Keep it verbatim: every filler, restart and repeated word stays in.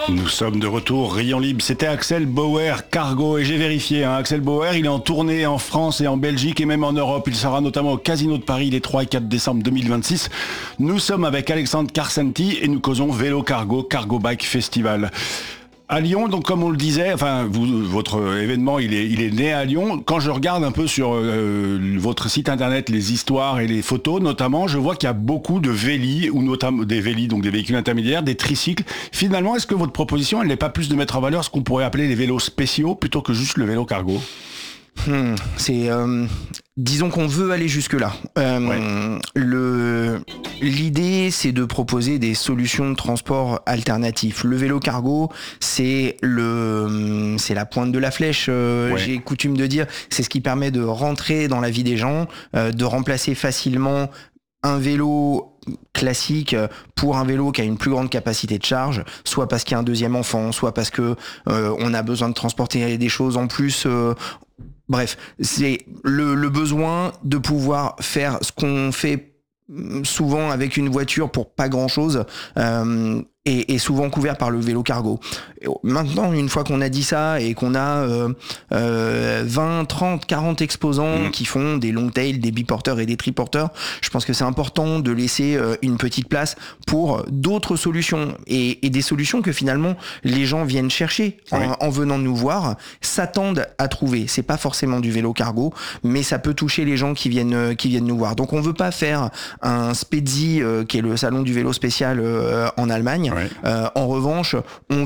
Nous sommes de retour, Rayon Libre, c'était Axel Bauer, Cargo, et j'ai vérifié, hein, Axel Bauer, il est en tournée en France et en Belgique et même en Europe. Il sera notamment au Casino de Paris les trois et quatre décembre deux mille vingt-six. Nous sommes avec Alexandre Carcenti et nous causons Vélo Cargo, Cargo Bike Festival. À Lyon, donc comme on le disait, enfin vous, votre événement il est, il est né à Lyon. Quand je regarde un peu sur euh, votre site internet les histoires et les photos, notamment, je vois qu'il y a beaucoup de vélis ou notamment des vélis, donc des véhicules intermédiaires, des tricycles. Finalement, est-ce que votre proposition, elle n'est pas plus de mettre en valeur ce qu'on pourrait appeler les vélos spéciaux plutôt que juste le vélo cargo ? Hmm, c'est, euh, disons qu'on veut aller jusque-là. Euh, ouais. le, l'idée, c'est de proposer des solutions de transport alternatifs. Le vélo cargo, c'est le, c'est la pointe de la flèche. Euh, ouais. J'ai coutume de dire, c'est ce qui permet de rentrer dans la vie des gens, euh, de remplacer facilement un vélo classique pour un vélo qui a une plus grande capacité de charge, soit parce qu'il y a un deuxième enfant, soit parce que euh, on a besoin de transporter des choses en plus. Euh, Bref, c'est le, le besoin de pouvoir faire ce qu'on fait souvent avec une voiture pour pas grand-chose euh, et, et souvent couvert par le vélo cargo. Et maintenant, une fois qu'on a dit ça et qu'on a euh, euh, vingt, trente, quarante exposants mmh. qui font des long tails, des biporteurs et des triporteurs, je pense que c'est important de laisser euh, une petite place pour d'autres solutions et, et des solutions que finalement les gens viennent chercher en, oui. en venant nous voir, s'attendent à trouver. C'est pas forcément du vélo cargo, mais ça peut toucher les gens qui viennent qui viennent nous voir. Donc on veut pas faire un Spezi euh, qui est le salon du vélo spécial euh, en Allemagne. Ouais. Euh, en revanche, on